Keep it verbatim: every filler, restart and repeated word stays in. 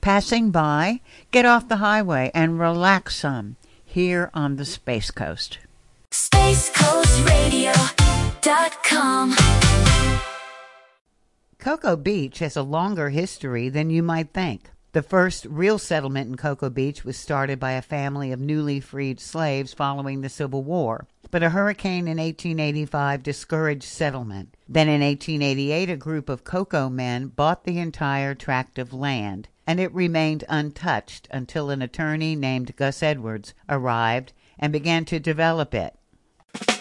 passing by, get off the highway and relax some here on the Space Coast. space coast radio dot com. Cocoa Beach has a longer history than you might think. The first real settlement in Cocoa Beach was started by a family of newly freed slaves following the Civil War. But a hurricane in eighteen eighty-five discouraged settlement. Then in eighteen eighty-eight, a group of cocoa men bought the entire tract of land, and it remained untouched until an attorney named Gus Edwards arrived and began to develop it.